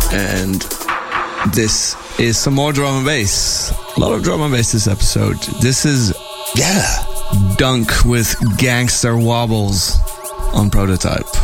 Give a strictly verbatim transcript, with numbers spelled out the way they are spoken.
and this is some more drum and bass. A lot of drum and bass this episode. This is, yeah, Dunk with Gangster Wobbles on Prototype.